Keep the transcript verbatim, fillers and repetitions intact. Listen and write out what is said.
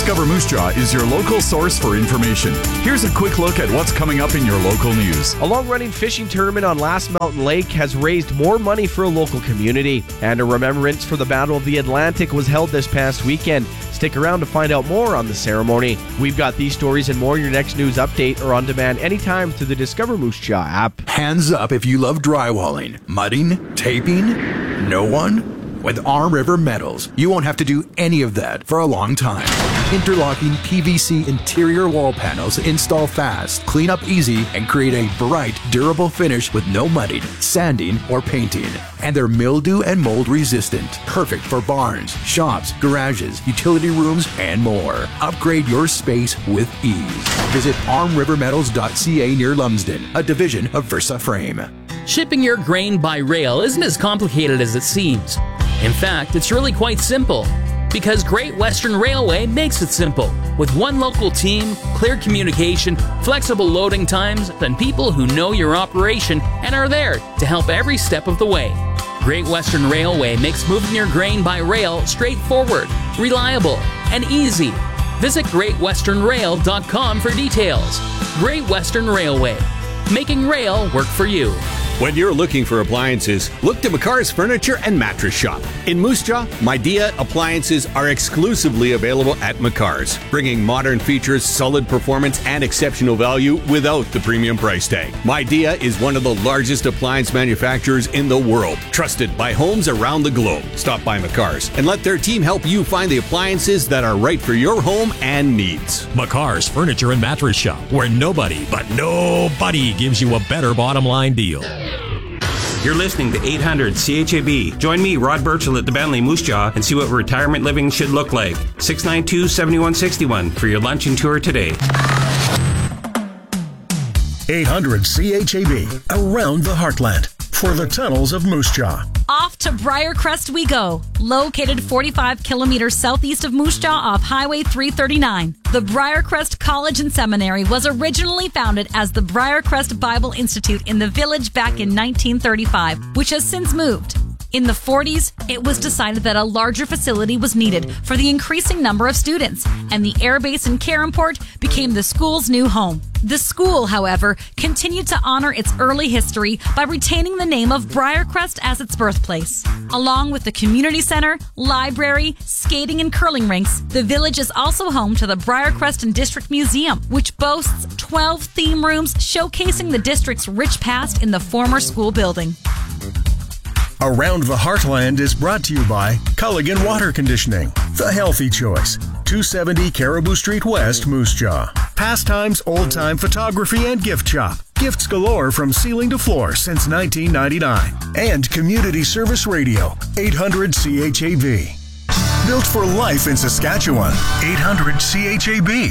Discover Moose Jaw is your local source for information. Here's a quick look at what's coming up in your local news. A long-running fishing tournament on Last Mountain Lake has raised more money for a local community. And a remembrance for the Battle of the Atlantic was held this past weekend. Stick around to find out more on the ceremony. We've got these stories and more in your next news update or on demand anytime through the Discover Moose Jaw app. Hands up if you love drywalling, mudding, taping. No one? With Arm River Metals, you won't have to do any of that for a long time. Interlocking P V C interior wall panels install fast, clean up easy, and create a bright, durable finish with no mudding, sanding, or painting. And they're mildew and mold resistant, perfect for barns, shops, garages, utility rooms, and more. Upgrade your space with ease. Visit arm river metals dot c a near Lumsden, a division of Versa Frame. Shipping your grain by rail isn't as complicated as it seems. In fact, it's really quite simple, because Great Western Railway makes it simple. With one local team, clear communication, flexible loading times, and people who know your operation and are there to help every step of the way. Great Western Railway makes moving your grain by rail straightforward, reliable, and easy. Visit great western rail dot com for details. Great Western Railway, making rail work for you. When you're looking for appliances, look to McCar's Furniture and Mattress Shop. In Moose Jaw, Midea appliances are exclusively available at McCar's, bringing modern features, solid performance, and exceptional value without the premium price tag. Midea is one of the largest appliance manufacturers in the world, trusted by homes around the globe. Stop by McCar's and let their team help you find the appliances that are right for your home and needs. McCar's Furniture and Mattress Shop, where nobody, but nobody gives you a better bottom line deal. You're listening to eight hundred C H A B. Join me, Rod Burchell, at the Bentley Moose Jaw and see what retirement living should look like. six nine two, seven one six one for your lunch and tour today. eight hundred C H A B, around the heartland, for the tunnels of Moose Jaw. Off to Briarcrest we go. Located forty-five kilometers southeast of Moose Jaw off Highway three thirty-nine. The Briarcrest College and Seminary was originally founded as the Briarcrest Bible Institute in the village back in nineteen thirty-five, which has since moved. In the forties, it was decided that a larger facility was needed for the increasing number of students, and the air base in Karimport became the school's new home. The school, however, continued to honor its early history by retaining the name of Briarcrest as its birthplace. Along with the community center, library, skating, and curling rinks, the village is also home to the Briarcrest and District Museum, which boasts twelve theme rooms showcasing the district's rich past in the former school building. Around the Heartland is brought to you by Culligan Water Conditioning, the healthy choice. two seventy Caribou Street West, Moose Jaw. Pastimes, old-time photography, and gift shop. Gifts galore from ceiling to floor since nineteen ninety-nine. And Community Service Radio, eight hundred C H A B. Built for life in Saskatchewan, eight hundred C H A B.